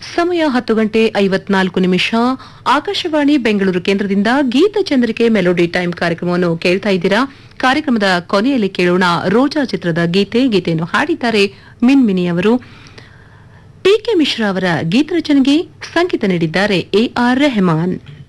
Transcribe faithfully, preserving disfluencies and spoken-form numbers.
ಸಮಯ ಹತ್ತು ಗಂಟೆ ಐವತ್ನಾಲ್ಕು ನಿಮಿಷ. ಆಕಾಶವಾಣಿ ಬೆಂಗಳೂರು ಕೇಂದ್ರದಿಂದ ಗೀತಚಂದ್ರಿಕೆ ಮೆಲೋಡಿ ಟೈಮ್ ಕಾರ್ಯಕ್ರಮವನ್ನು ಕೇಳ್ತಾ ಇದ್ದೀರಾ. ಕಾರ್ಯಕ್ರಮದ ಕೊನೆಯಲ್ಲಿ ಕೇಳೋಣ ರೋಜಾ ಚಿತ್ರದ ಗೀತೆ. ಗೀತೆಯನ್ನು ಹಾಡಿದ್ದಾರೆ ಮಿನ್ಮಿನಿ ಅವರು. ಟಿ ಕೆ ಮಿಶ್ರಾ ಅವರ ಗೀತ ರಚನೆಗೆ ಸಂಗೀತ ನೀಡಿದ್ದಾರೆ ಎ ಆರ್ ರೆಹಮಾನ್.